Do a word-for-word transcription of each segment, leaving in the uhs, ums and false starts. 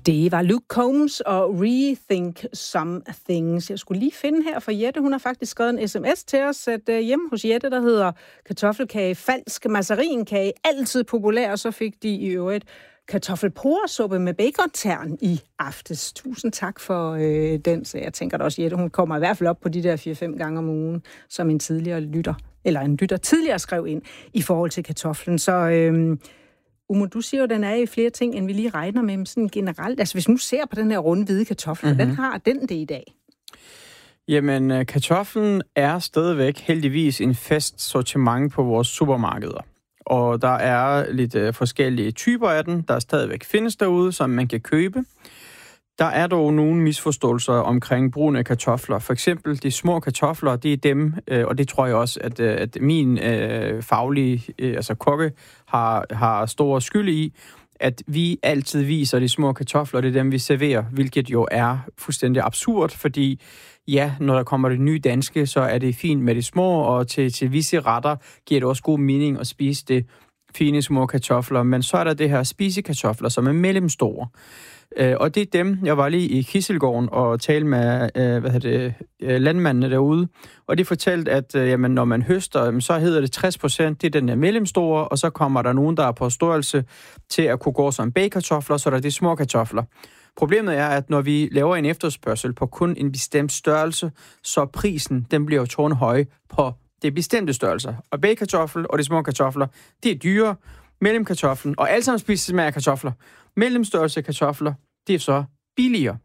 Det var Luke Combs og Rethink Some Things. Jeg skulle lige finde her, for Jette, hun har faktisk skrevet en sms til os, at uh, hjemme hos Jette, der hedder kartoffelkage, falsk massarinkage, altid populær, og så fik de i øvrigt kartoffelporesuppe med bacontern i aftes. Tusind tak for øh, den, så jeg tænker da også, Jette, hun kommer i hvert fald op på de der fire fem gange om ugen, som en tidligere lytter, eller en lytter tidligere skrev ind i forhold til kartoflen. Så øh, Umo, du siger jo, at den er i flere ting, end vi lige regner med sådan generelt. Altså hvis nu ser på den her runde hvide kartoffel, mm-hmm. hvordan har den det i dag? Jamen, kartoflen er stadigvæk heldigvis en fast sortiment på vores supermarkeder. Og der er lidt øh, forskellige typer af den, der stadigvæk findes derude, som man kan købe. Der er dog nogle misforståelser omkring brugen af kartofler. For eksempel de små kartofler, det er dem, øh, og det tror jeg også, at, øh, at min øh, faglige, øh, altså kokke, har, har stor skyld i, at vi altid viser de små kartofler, det er dem, vi serverer, hvilket jo er fuldstændig absurd, fordi ja, når der kommer det nye danske, så er det fint med de små, og til, til visse retter giver det også god mening at spise det fine små kartofler, men så er der det her spisekartofler, som er mellemstore. Øh, og det er dem, jeg var lige i Kisselgården og talte med øh, hvad hedder det, øh, landmændene derude, og de fortalte, at øh, jamen, når man høster, så hedder det tres procent, det er den der mellemstore, og så kommer der nogen, der er på størrelse til at kunne gå som bagkartofler, så er der de små kartofler. Problemet er, at når vi laver en efterspørgsel på kun en bestemt størrelse, så prisen, den bliver jo tårnhøj på det bestemte størrelser. Og bagkartoffel og de små kartofler, det er dyre. Mellemkartoflen, og alle sammen spises med kartofler. Mellemstørrelse kartofler, det er så billigere.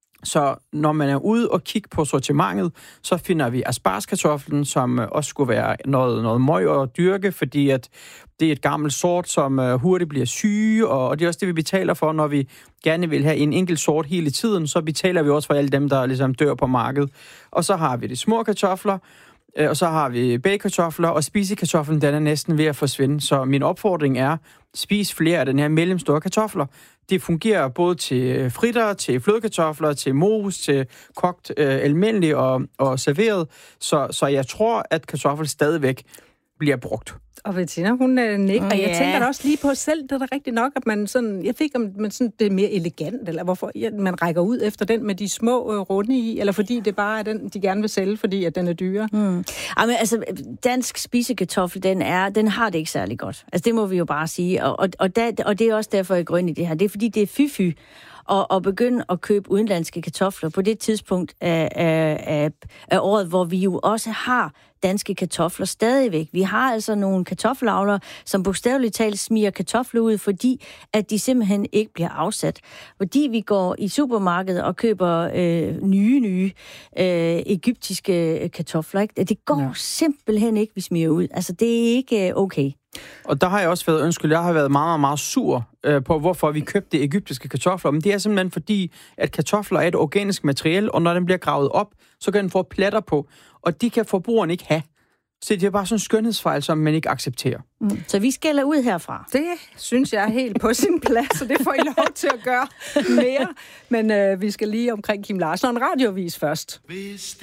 Så når man er ude og kigge på sortimentet, så finder vi aspargeskartoflen, som også skulle være noget, noget møg at dyrke, fordi at det er et gammelt sort, som hurtigt bliver syge, og det er også det, vi betaler for, når vi gerne vil have en enkelt sort hele tiden, så betaler vi også for alle dem, der ligesom dør på markedet. Og så har vi de små kartofler, og så har vi bagkartofler, og spisekartoflen, den er næsten ved at forsvinde. Så min opfordring er, spis flere af den her mellemstore kartofler. Det fungerer både til fritter, til flødekartofler, til mos, til kogt øh, almindelig og, og serveret. Så, så jeg tror, at kartoffel stadigvæk bliver brugt. Og Bettina, hun øh, nikker. Mm, jeg yeah. tænker da også lige på selv, det er da rigtigt nok, at man sådan, jeg fik, om man sådan, det er mere elegant, eller hvorfor ja, man rækker ud efter den med de små øh, runde i, eller fordi det bare er den, de gerne vil sælge, fordi at den er dyre. Mm. Jamen, altså, dansk spisekartoffel, den, er, den har det ikke særlig godt. Altså, det må vi jo bare sige. Og, og, og, der, og det er også derfor, jeg går ind i det her. Det er, fordi det er fy-fy og, og begynde at købe udenlandske kartofler på det tidspunkt af, af, af, af året, hvor vi jo også har danske kartofler stadigvæk. Vi har altså nogle kartoffelavlere, som bogstaveligt talt smiger kartofler ud, fordi at de simpelthen ikke bliver afsat. Fordi vi går i supermarkedet og køber øh, nye, nye øh, egyptiske kartofler. Ikke? Det går ja. simpelthen ikke, vi smiger ud. Altså, det er ikke okay. Og der har jeg også været, undskyld, jeg har været meget, meget, meget sur øh, på, hvorfor vi købte egyptiske kartofler. Men det er simpelthen fordi, at kartofler er et organisk materiale, og når den bliver gravet op, så kan den få pletter på. Og de kan forbrugeren ikke have. Så det er bare sådan en skønhedsfejl, som man ikke accepterer. Mm. Så vi skælder ud herfra. Det synes jeg er helt på sin plads, og det får I lov til at gøre mere. Men øh, vi skal lige omkring Kim Larsen og en radiovis først.